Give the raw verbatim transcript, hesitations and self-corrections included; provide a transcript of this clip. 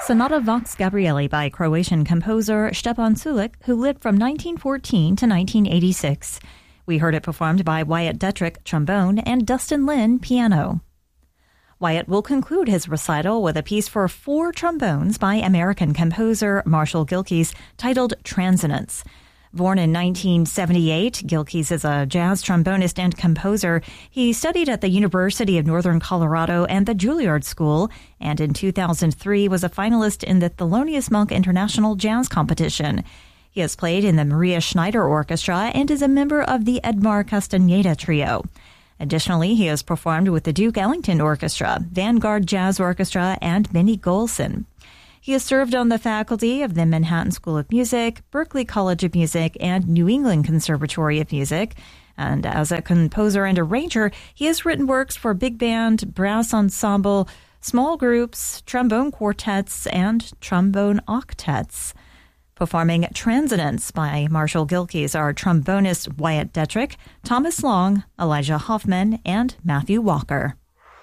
Sonata Vox Gabrieli by Croatian composer Stepan Sulik, who lived from nineteen fourteen to nineteen eighty-six. We heard it performed by Wyatt Detrick, trombone, and Dustin Lin, piano. Wyatt will conclude his recital with a piece for four trombones by American composer Marshall Gilkes titled Transonance. Born in nineteen seventy-eight, Gilkes is a jazz trombonist and composer. He studied at the University of Northern Colorado and the Juilliard School, and in two thousand three was a finalist in the Thelonious Monk International Jazz Competition. He has played in the Maria Schneider Orchestra and is a member of the Edmar Castaneda Trio. Additionally, he has performed with the Duke Ellington Orchestra, Vanguard Jazz Orchestra, and Benny Golson. He has served on the faculty of the Manhattan School of Music, Berklee College of Music, and New England Conservatory of Music. And as a composer and arranger, he has written works for big band, brass ensemble, small groups, trombone quartets, and trombone octets. Performing Transonance by Marshall Gilkes are trombonist Wyatt Detrick, Thomas Long, Elijah Hoffman, and Matthew Walker.